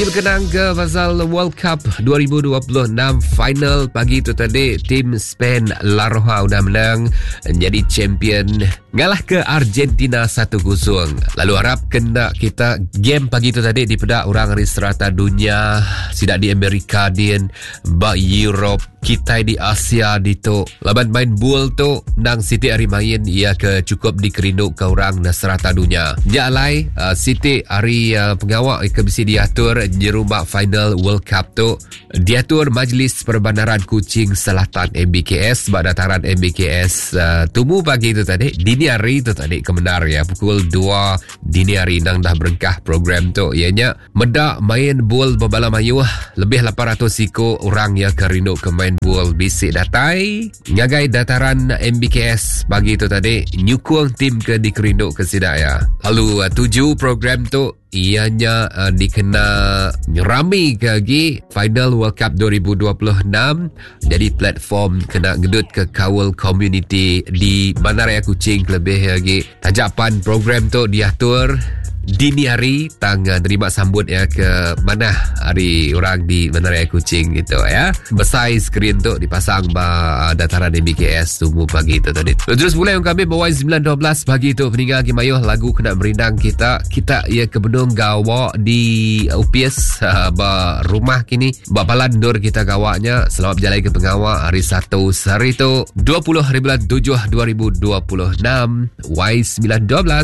Berkenaan ke pasal World Cup 2026 final pagi tu tadi, tim Spain La Roja sudah menang jadi champion, ngalah ke Argentina 1-0. Lalu harap kena kita game pagi tu tadi dipedak orang dari serata dunia, sidak di Amerika din, bak Europe, kita di Asia di tu. Laban main bul tu nang Siti hari main ia ke cukup dikerinduk ke orang na serata dunia. Jalai Siti hari pengawak ke bisi diatur jerubak final World Cup tu diatur Majlis Perbandaran Kuching Selatan MBKS bak dataran MBKS tumu pagi tu tadi dini hari tu tadi kebenar ya pukul 2 dini hari nang dah berengkah program tu ianya medak main bol babala mayuh lebih 800 siko orang ya kerindu ke main bol bisik datai ngagai dataran MBKS pagi tu tadi nyukung tim ke dikerindu ke sidak ya. Lalu tuju program tu ianya dikena rami lagi final World Cup 2026 jadi platform kena ngedut ke kawal community di Bandaraya Kuching lebih lagi tajapan program tu diatur dini hari tang terima sambut ya ke mana hari orang di Bandaraya Kuching gitu ya. Besai skrin tu dipasang ba dataran MBKS tunggu pagi tu tadi. Terus mulai kami bawa 9:12 pagi tu peninggal gimayuh lagu kena merindang kita ya ke benung gawak di UPS ba rumah kini ba palandur kita gawaknya selamat berjalan ke pengawak hari 1 hari tu 20 hari bulan 7 2026 Y912